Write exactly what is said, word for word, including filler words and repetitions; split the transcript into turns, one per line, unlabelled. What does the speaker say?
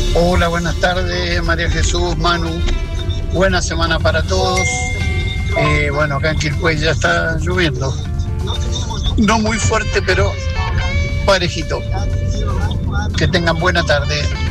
Hola, buenas tardes, María Jesús, Manu. Buena semana para todos. Eh, bueno, acá en Quilpué ya está lloviendo. No muy fuerte, pero parejito. Que tengan buena tarde.